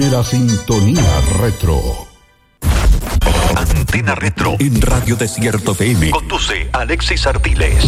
La sintonía retro. Antena Retro En Radio Desierto FM. conduce Alexis Ardiles.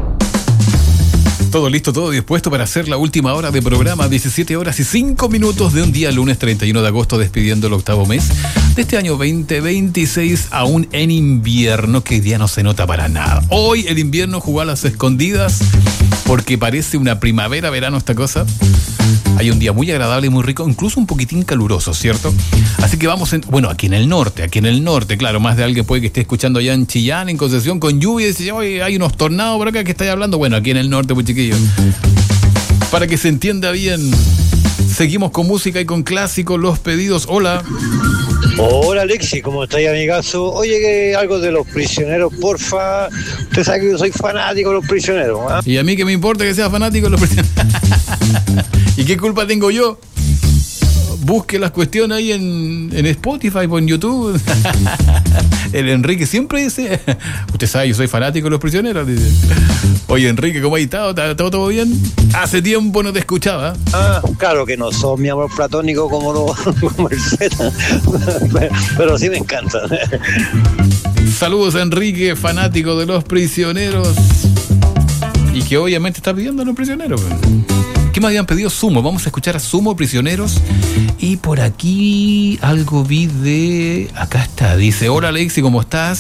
Todo listo, todo dispuesto para hacer la última hora de programa, 17 horas y 5 minutos de un día lunes 31 de agosto, despidiendo el octavo mes de este año 2026, aún en invierno, que ya no se nota para nada. Hoy el invierno jugó a las escondidas porque parece una primavera, verano esta cosa. Hay un día muy agradable y muy rico, incluso un poquitín caluroso, ¿cierto? Así que vamos, aquí en el norte, claro, más de alguien puede que esté escuchando allá en Chillán, en Concepción, con lluvia, y dice, oye, hay unos tornados por acá que estáis hablando. Bueno, aquí en el norte, pues chiquillos. Para que se entienda bien, seguimos con música y con clásicos, los pedidos. Hola. Hola Alexi, ¿cómo estáis, amigazo? Oye, que algo de Los Prisioneros, porfa. Usted sabe que yo soy fanático de Los Prisioneros, ¿ah? Y a mí que me importa que sea fanático de los ¿Y qué culpa tengo yo? Busque las cuestiones ahí en Spotify o en YouTube. El Enrique siempre dice, usted sabe, yo soy fanático de Los Prisioneros, dice. Oye, Enrique, ¿cómo has estado? ¿Todo bien? Hace tiempo no te escuchaba. Ah, claro que no son mi amor platónico como el Z, pero sí me encanta. Saludos a Enrique, fanático de Los Prisioneros. Y que obviamente está pidiendo a Los Prisioneros. ¿Qué me habían pedido? Sumo. Vamos a escuchar a Sumo, Prisioneros. Y por aquí algo vi de... Acá está. Dice, hola Alexi, ¿cómo estás?